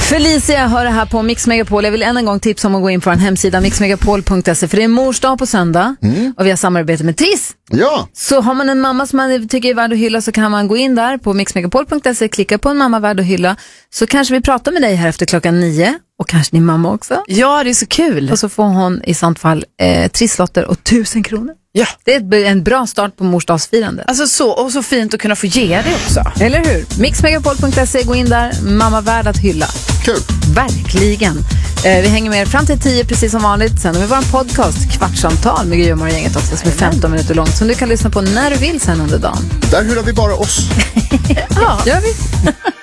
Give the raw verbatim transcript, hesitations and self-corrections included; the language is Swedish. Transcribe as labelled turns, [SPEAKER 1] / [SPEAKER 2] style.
[SPEAKER 1] Felicia hör det här på Mix Megapol. Jag vill än en gång tipsa om att gå in på en hemsida mix megapol punkt se, för det är mors dag på söndag mm. och vi har samarbete med Triss.
[SPEAKER 2] Ja.
[SPEAKER 1] Så har man en mamma som man tycker är värd att hylla, så kan man gå in där på mix megapol punkt se, klicka på en mamma värd att hylla, så kanske vi pratar med dig här efter klockan nio, och kanske din mamma också.
[SPEAKER 3] Ja, det är så kul.
[SPEAKER 1] Och så får hon i sånt fall eh, trisslotter och tusen kronor.
[SPEAKER 3] Ja.
[SPEAKER 1] Det är en bra start på morsdagsfirandet.
[SPEAKER 3] Alltså så, och så fint att kunna få ge det också.
[SPEAKER 1] Eller hur? mix megapol punkt se, gå in där, mamma värd att hylla.
[SPEAKER 2] Kul.
[SPEAKER 1] Verkligen. Eh, vi hänger med er fram till tio precis som vanligt. Sen har vi vår podcast Kvartsamtal med Gry och Morgongänget också, som är femton minuter långt, som du kan lyssna på när du vill sen under dagen.
[SPEAKER 2] Där hyllar vi bara oss.
[SPEAKER 1] Ja, gör vi.